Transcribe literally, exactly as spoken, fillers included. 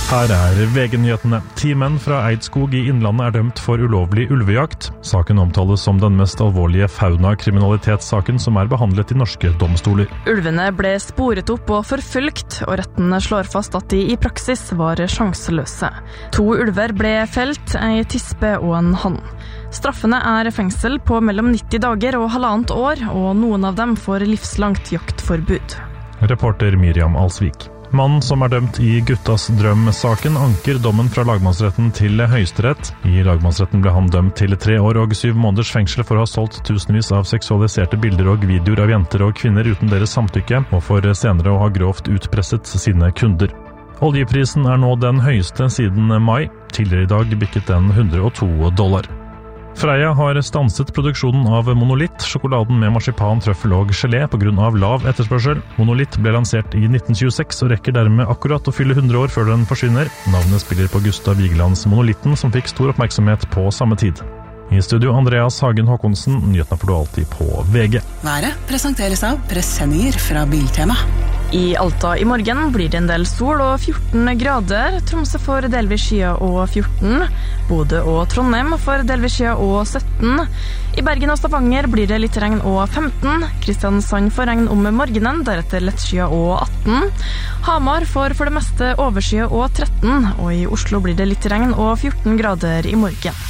Her er V G-nyhetene. Ti menn fra Eidskog i Innlandet er dømt for ulovlig ulvejakt. Saken omtales som den mest alvorlige fauna-kriminalitetssaken som er behandlet i norske domstoler. Ulvene ble sporet opp og forfulgt, og retten slår fast at de i praksis var sjanseløse. To ulver ble felt, ei tispe og en hann. Straffene er fengsel på mellom nitti dager og halvannet år, og noen av dem får livslangt jaktforbud. Reporter Miriam Alsvik. Mannen som er dømt i Guttas drøm-saken anker dommen fra lagmannsretten til Høyesterett. I lagmannsretten ble han dømt til tre år og syv måneders fengsel for å ha solgt tusenvis av seksualiserte bilder og videoer av jenter og kvinner uten deres samtykke, og for senere å ha grovt utpresset sine kunder. Oljeprisen er nå den høyeste siden mai. Tidligere i dag bikket den hundre og to dollar. Freia har stanset produksjonen av Monolitt, sjokoladen med marsipan, trøffel og gelé på grunn av lav etterspørsel. Monolitt ble lansert i nitten tjueseks og rekker dermed akkurat å fylle hundre år før den forsvinner. Navnet spiller på Gustav Vigelands Monolitten, som fikk stor oppmerksomhet på samme tid. I studio Andreas Hagen Håkonsen, nyhetene får du alltid på V G. Været presenteres av presenninger fra Biltema. I Alta i morgen blir det en del sol og fjorten grader. Tromsø får delvis skya og fjorten. Bodø og Trondheim får delvis skya og sytten. I Bergen og Stavanger blir det litt regn og femten. Kristiansand får regn om morgenen, deretter lett skya og atten. Hamar får for det meste overskya og tretten. Og i Oslo blir det litt regn og fjorten grader i morgen.